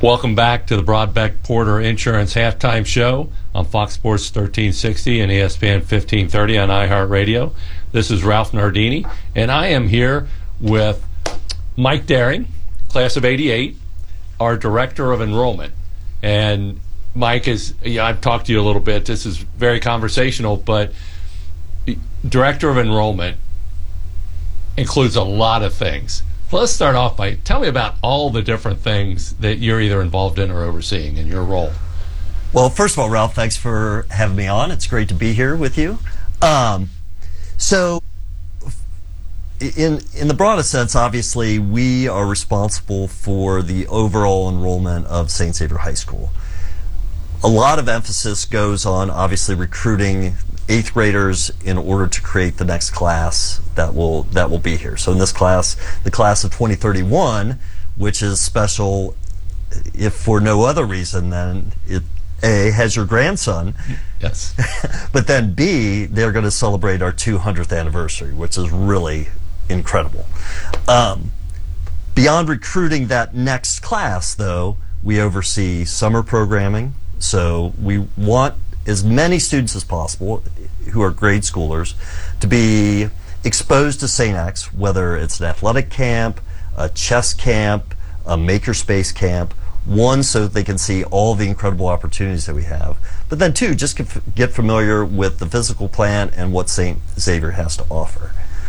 Welcome back to the Broadbeck Porter Insurance Halftime Show on Fox Sports 1360 and ESPN 1530 on iHeartRadio. This is Ralph Nardini, and I am here with Mike Daring, class of '88, our Director of Enrollment. And Mike I've talked to you a little bit. This is very conversational, but Director of Enrollment includes a lot of things. Well, let's start off by tell me about all the different things that you're either involved in or overseeing in your role. Well, first of all, Ralph, thanks for having me on. It's great to be here with you. So, in the broadest sense, obviously, we are responsible for the overall enrollment of St. Xavier High School. A lot of emphasis goes on, obviously, recruiting 8th graders in order to create the next class that will be here. So in this class, the class of 2031, which is special if for no other reason than it A, has your grandson. Yes. But then B, they're going to celebrate our 200th anniversary, which is really incredible. Beyond recruiting that next class, though, we oversee summer programming. So we want as many students as possible who are grade schoolers to be exposed to St. X, whether it's an athletic camp, a chess camp, a makerspace camp, one, so that they can see all the incredible opportunities that we have, but then two, just get familiar with the physical plant and what St. Xavier has to offer.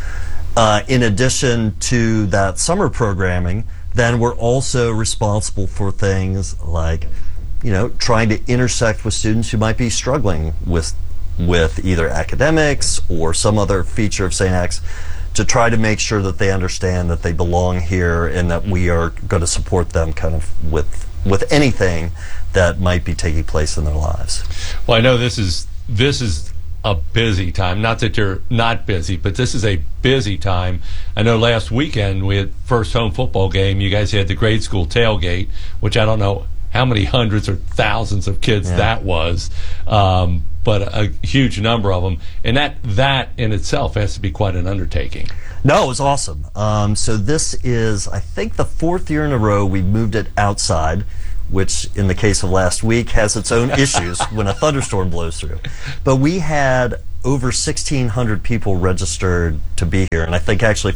In addition to that summer programming, then we're also responsible for things like trying to intersect with students who might be struggling with either academics or some other feature of St. X, to try to make sure that they understand that they belong here and that we are going to support them kind of with anything that might be taking place in their lives. Well, I know this is a busy time. Not that you're not busy, but this is a busy time. I know last weekend we had first home football game. You guys had the grade school tailgate, which I don't know how many hundreds or thousands of kids that was, but a huge number of them. And that in itself has to be quite an undertaking. No, it was awesome. So this is, I think, the 4th year in a row we moved it outside, which in the case of last week has its own issues when a thunderstorm blows through. But we had over 1,600 people registered to be here, and I think actually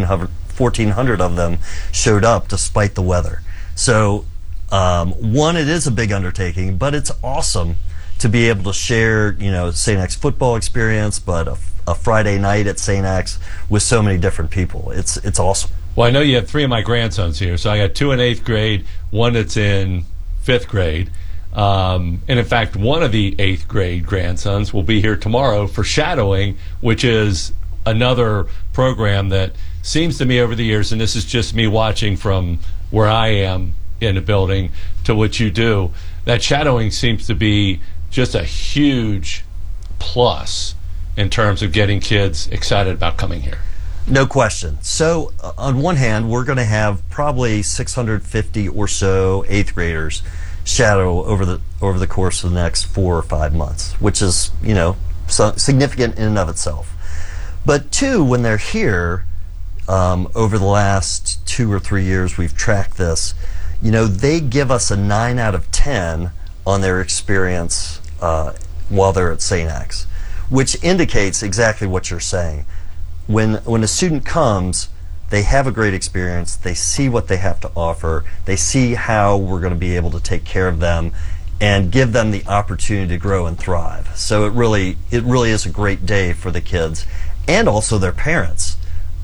1,400 of them showed up despite the weather. So one, it is a big undertaking, but it's awesome to be able to share, St. X football experience, but a Friday night at St. X with so many different people. It's awesome. Well, I know you have 3 of my grandsons here, so I got 2 in 8th grade, 1 that's in 5th grade. And in fact, one of the 8th grade grandsons will be here tomorrow for shadowing, which is another program that seems to me over the years, and this is just me watching from where I am in the building to what you do, that shadowing seems to be just a huge plus in terms of getting kids excited about coming here. No question. So on one hand, we're going to have probably 650 or so 8th graders shadow over the course of the next 4 or 5 months, which is significant in and of itself. But two, when they're here, over the last 2 or 3 years we've tracked this, they give us a 9 out of 10 on their experience while they're at St. X, which indicates exactly what you're saying. When a student comes, they have a great experience, they see what they have to offer, they see how we're going to be able to take care of them and give them the opportunity to grow and thrive. So it really is a great day for the kids and also their parents.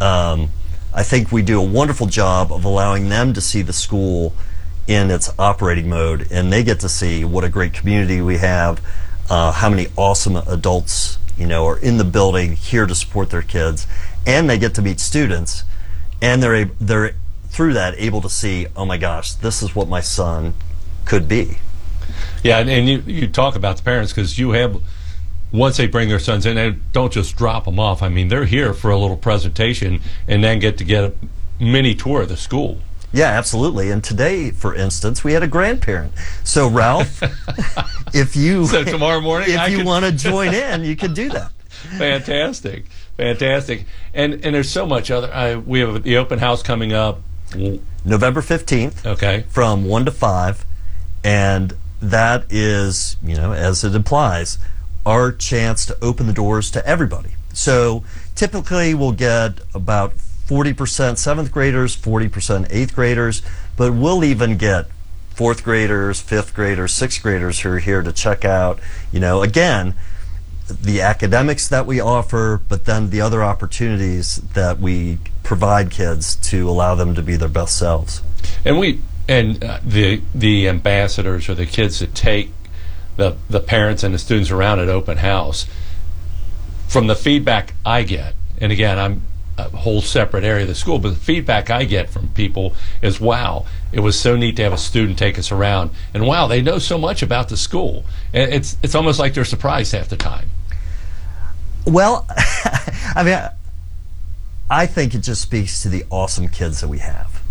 I think we do a wonderful job of allowing them to see the school in its operating mode, and they get to see what a great community we have, how many awesome adults are in the building here to support their kids, and they get to meet students, and they're through that able to see, oh my gosh, this is what my son could be. Yeah, and you talk about the parents, because you have, once they bring their sons in, they don't just drop them off. I mean, they're here for a little presentation and then get a mini tour of the school. Yeah, absolutely. And today, for instance, we had a grandparent. So, Ralph, if you tomorrow morning, if you want to join in, you can do that. Fantastic. And there's so much other. We have the open house coming up November 15th. Okay. From 1 to 5. And that is, as it implies, our chance to open the doors to everybody. So typically we'll get about 40% seventh graders, 40% eighth graders, but we'll even get fourth graders, fifth graders, sixth graders who are here to check out, again, the academics that we offer, but then the other opportunities that we provide kids to allow them to be their best selves. And the ambassadors, or the kids that take the parents and the students around at open house, from the feedback I get, and again, I'm a whole separate area of the school, but the feedback I get from people is, wow, it was so neat to have a student take us around, and wow, they know so much about the school. It's almost like they're surprised half the time. Well, I think it just speaks to the awesome kids that we have.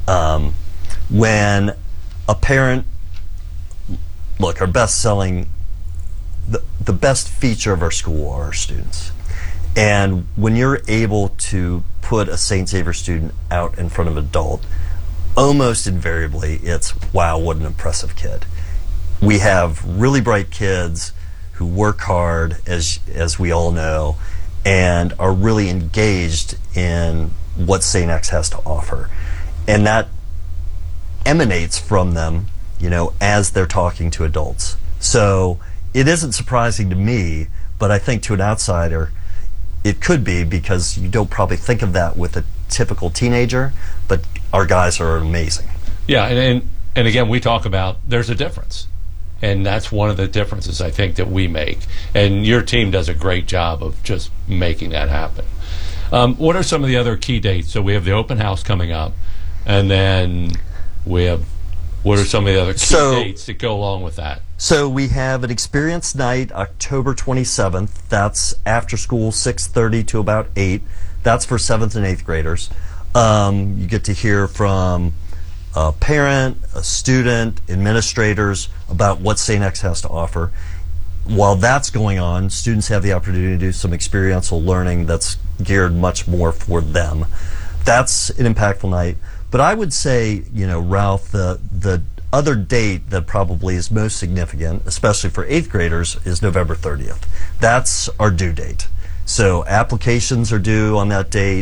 When a parent, look, our best-selling, the best feature of our school are our students. And when you're able to put a St. Xavier student out in front of an adult, almost invariably it's, wow, what an impressive kid. We have really bright kids who work hard, as we all know, and are really engaged in what St. X has to offer. And that emanates from them, as they're talking to adults. So it isn't surprising to me, but I think to an outsider, it could be, because you don't probably think of that with a typical teenager, but our guys are amazing. Yeah, and again, we talk about there's a difference. And that's one of the differences I think that we make. And your team does a great job of just making that happen. What are some of the other key dates? So we have the open house coming up, and then what are some of the other key dates that go along with that? So we have an experience night, October 27th. That's after school, 6:30 to about 8. That's for 7th and 8th graders. You get to hear from a parent, a student, administrators about what St. X has to offer. While that's going on, students have the opportunity to do some experiential learning that's geared much more for them. That's an impactful night. But I would say, Ralph, the other date that probably is most significant, especially for 8th graders, is November 30th. That's our due date. So applications are due on that date.